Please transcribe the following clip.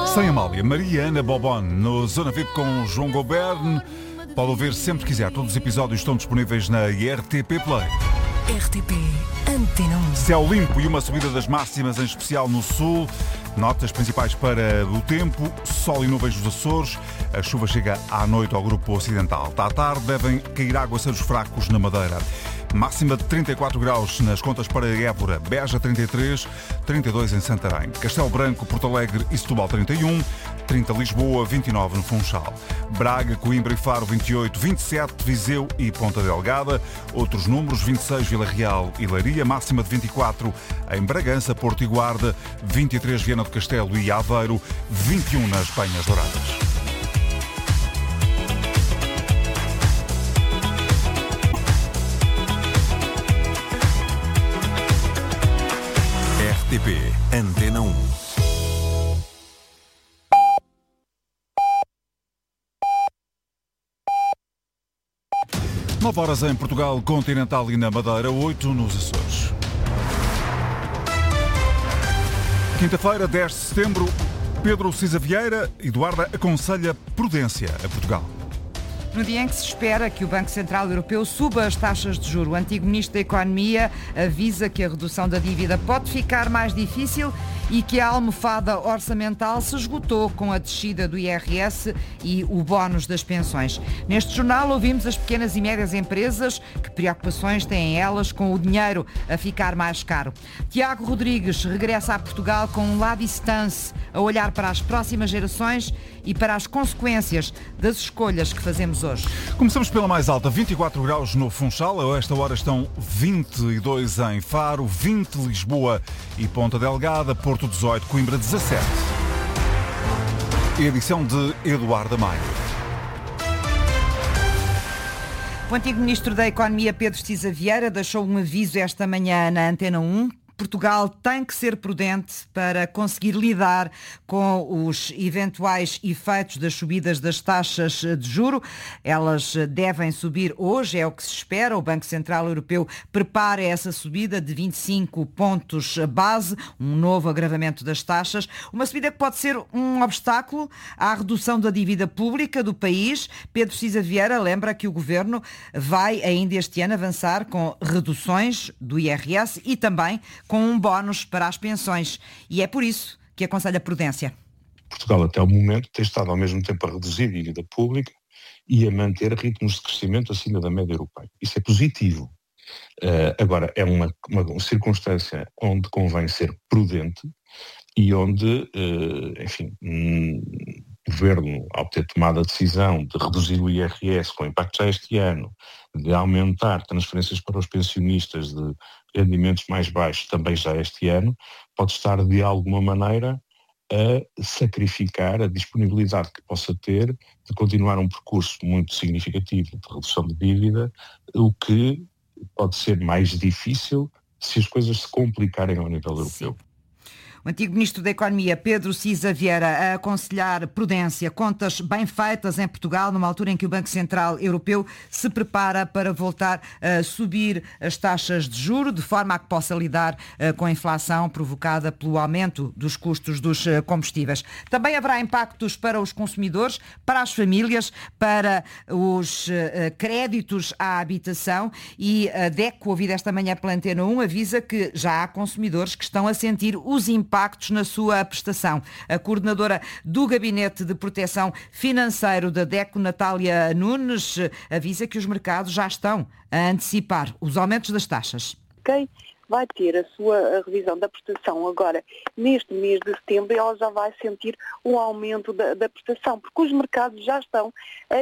Sem Amália, Maria Ana Bobon, no Zona VIP com João Goberne. Pode ouvir sempre que quiser. Todos os episódios estão disponíveis na RTP Play. RTP Antena 1. Céu limpo e uma subida das máximas, em especial no sul. Notas principais para o tempo: sol e nuvens dos Açores. A chuva chega à noite ao grupo ocidental. À tarde devem cair aguaceiros fracos na Madeira. Máxima de 34 graus nas contas para Évora, Beja 33, 32 em Santarém, Castelo Branco, Porto Alegre e Setúbal 31, 30 Lisboa, 29 no Funchal, Braga, Coimbra e Faro 28, 27 Viseu e Ponta Delgada, outros números 26 Vila Real e Leiria, máxima de 24 em Bragança, Porto e Guarda, 23 Viana do Castelo e Aveiro, 21 nas Penhas Douradas. RTP Antena 1. Nove horas em Portugal continental e na Madeira, 8 nos Açores. Quinta-feira, 10 de setembro, Pedro Cisa Vieira, Eduarda, aconselha prudência a Portugal. No dia em que se espera que o Banco Central Europeu suba as taxas de juros, o antigo Ministro da Economia avisa que a redução da dívida pode ficar mais difícil e que a almofada orçamental se esgotou com a descida do IRS e o bónus das pensões. Neste jornal ouvimos as pequenas e médias empresas, que preocupações têm elas com o dinheiro a ficar mais caro. Tiago Rodrigues regressa a Portugal com um La Distance, a olhar para as próximas gerações e para as consequências das escolhas que fazemos hoje. Começamos pela mais alta, 24 graus no Funchal, a esta hora estão 22 em Faro, 20 Lisboa e Ponta Delgada, Porto 18, Coimbra 17. Edição de Eduardo Maia. O antigo Ministro da Economia, Pedro Cisa Vieira, deixou um aviso esta manhã na Antena 1. Portugal tem que ser prudente para conseguir lidar com os eventuais efeitos das subidas das taxas de juro. Elas devem subir hoje, é o que se espera. O Banco Central Europeu prepara essa subida de 25 pontos base, um novo agravamento das taxas. Uma subida que pode ser um obstáculo à redução da dívida pública do país. Pedro Cisa Vieira lembra que o Governo vai ainda este ano avançar com reduções do IRS e também com um bónus para as pensões. E é por isso que aconselha prudência. Portugal, até o momento, tem estado ao mesmo tempo a reduzir a dívida pública e a manter ritmos de crescimento acima da média europeia. Isso é positivo. Agora, é uma circunstância onde convém ser prudente e onde, o Governo, ao ter tomado a decisão de reduzir o IRS com impacto já este ano, de aumentar transferências para os pensionistas de rendimentos mais baixos também já este ano, pode estar de alguma maneira a sacrificar a disponibilidade que possa ter de continuar um percurso muito significativo de redução de dívida, o que pode ser mais difícil se as coisas se complicarem ao nível europeu. O antigo Ministro da Economia, Pedro Cisa Vieira, a aconselhar prudência, contas bem feitas em Portugal, numa altura em que o Banco Central Europeu se prepara para voltar a subir as taxas de juros, de forma a que possa lidar com a inflação provocada pelo aumento dos custos dos combustíveis. Também haverá impactos para os consumidores, para as famílias, para os créditos à habitação, e a DECO, ouvida esta manhã pela Antena 1, avisa que já há consumidores que estão a sentir os impactos na sua prestação. A coordenadora do Gabinete de Proteção Financeiro da DECO, Natália Nunes, avisa que os mercados já estão a antecipar os aumentos das taxas. Quem vai ter a sua revisão da prestação agora neste mês de setembro, ela já vai sentir um aumento da prestação, porque os mercados já estão a